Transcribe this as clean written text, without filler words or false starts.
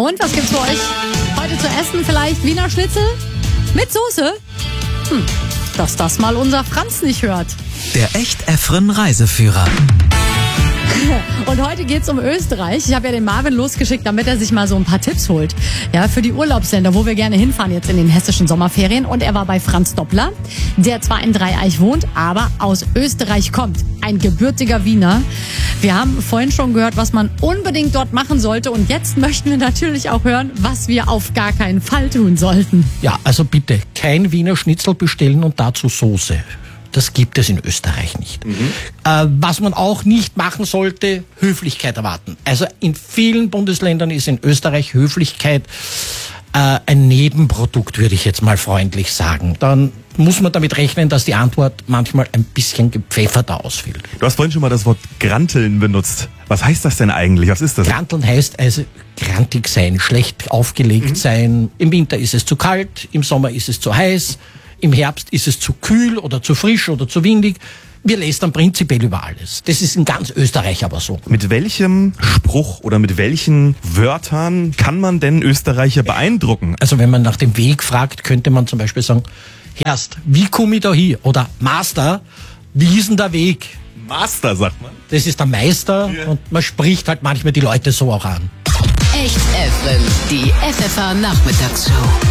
Und was gibt's für euch heute zu essen? Vielleicht Wiener Schnitzel mit Soße? Dass das mal unser Franz nicht hört. Der Echt-Effren Reiseführer. Und heute geht's um Österreich. Ich habe ja den Marvin losgeschickt, damit er sich mal so ein paar Tipps holt. Ja, für die Urlaubsländer, wo wir gerne hinfahren jetzt in den hessischen Sommerferien. Und er war bei Franz Doppler, der zwar in Dreieich wohnt, aber aus Österreich kommt. Ein gebürtiger Wiener. Wir haben vorhin schon gehört, was man unbedingt dort machen sollte. Und jetzt möchten wir natürlich auch hören, was wir auf gar keinen Fall tun sollten. Ja, also bitte kein Wiener Schnitzel bestellen und dazu Soße. Das gibt es in Österreich nicht. Was man auch nicht machen sollte, Höflichkeit erwarten. Also in vielen Bundesländern ist in Österreich Höflichkeit ein Nebenprodukt, würde ich jetzt mal freundlich sagen. Dann muss man damit rechnen, dass die Antwort manchmal ein bisschen gepfefferter ausfällt. Du hast vorhin schon mal das Wort Granteln benutzt. Was heißt das denn eigentlich? Was ist das? Granteln heißt also grantig sein, schlecht aufgelegt sein. Im Winter ist es zu kalt, im Sommer ist es zu heiß. Im Herbst ist es zu kühl oder zu frisch oder zu windig. Wir lästern prinzipiell über alles. Das ist in ganz Österreich aber so. Mit welchem Spruch oder mit welchen Wörtern kann man denn Österreicher beeindrucken? Also wenn man nach dem Weg fragt, könnte man zum Beispiel sagen, Herrst, wie komme ich da hin? Oder Master, wie ist denn der Weg? Master, sagt man. Das ist der Meister und man spricht halt manchmal die Leute so auch an. Echt-Effren, die FFH Nachmittagsshow.